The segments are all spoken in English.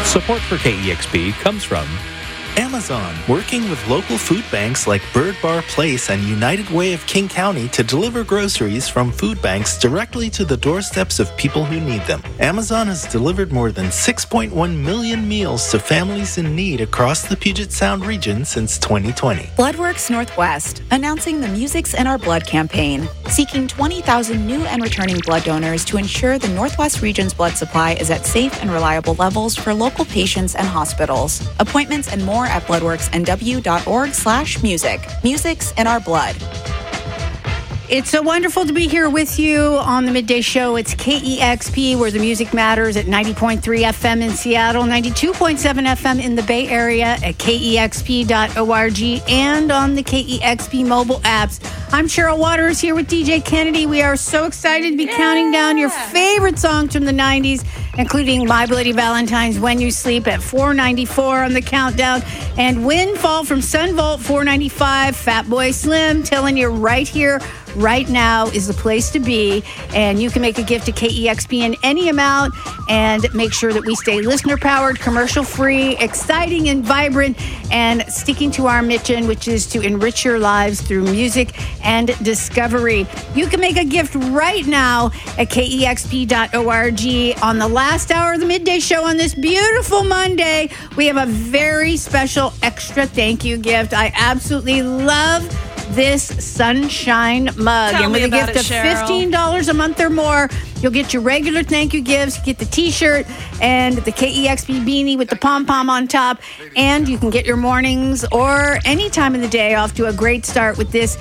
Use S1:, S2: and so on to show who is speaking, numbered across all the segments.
S1: Support for KEXP comes from
S2: Amazon, working with local food banks like Bird Bar Place and United Way of King County to deliver groceries from food banks directly to the doorsteps of people who need them. Amazon has delivered more than 6.1 million meals to families in need across the Puget Sound region since 2020.
S3: Bloodworks Northwest, announcing the Music's in Our Blood campaign, seeking 20,000 new and returning blood donors to ensure the Northwest region's blood supply is at safe and reliable levels for local patients and hospitals. Appointments and more at bloodworksnw.org/music. Music's in Our Blood.
S4: It's so wonderful to be here with you on the Midday Show. It's KEXP, where the music matters, at 90.3 FM in Seattle, 92.7 FM in the Bay Area, at KEXP.org, and on the KEXP mobile apps. I'm Cheryl Waters here with DJ Kennedy. We are so excited to be counting down your favorite songs from the 90s, including My Bloody Valentine's, When You Sleep at 494 on the countdown, and Windfall from Sunvolt 495, Fatboy Slim, telling you right here, right now is the place to be. And you can make a gift to KEXP in any amount and make sure that we stay listener-powered, commercial-free, exciting and vibrant, and sticking to our mission, which is to enrich your lives through music and discovery. You can make a gift right now at KEXP.org. On the last hour of the Midday Show on this beautiful Monday, we have a very special extra thank you gift. I absolutely love this Sunshine mug.
S5: Tell
S4: and with
S5: me
S4: a gift
S5: about
S4: of
S5: it, Cheryl.
S4: $15 a month or more, you'll get your regular thank you gifts, get the t-shirt and the KEXP beanie with the pom-pom on top, and you can get your mornings or any time of the day off to a great start with this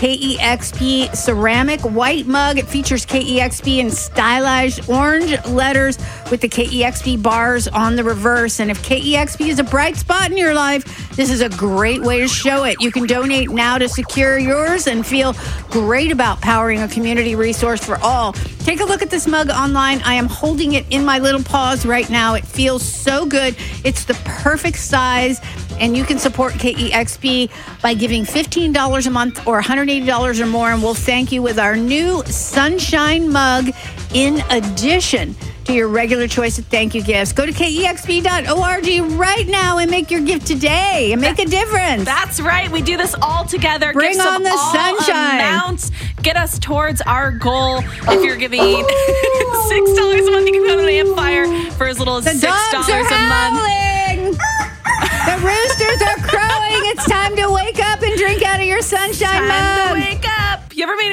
S4: KEXP ceramic white mug. It features KEXP in stylized orange letters with the KEXP bars on the reverse. And if KEXP is a bright spot in your life, this is a great way to show it. You can donate now to secure yours and feel great about powering a community resource for all. Take a look at this mug online. I am holding it in my little paws right now. It feels so good. It's the perfect size, and you can support KEXP by giving $15 a month or $180 or more, and we'll thank you with our new Sunshine mug in addition to your regular choice of thank you gifts. Go to KEXP.org right now and make your gift today and make a difference.
S5: That's right. We do this all together.
S4: Bring
S5: Gifts
S4: on
S5: of
S4: the
S5: all
S4: sunshine.
S5: Amounts. Get us towards our goal. If you're giving $6 a month, you can go to the Amplifier for as little as $6
S4: The dogs are
S5: a month.
S4: howling. The roosters are crowing. It's time to wake up and drink out of your sunshine mug.
S5: Time to wake up. You ever made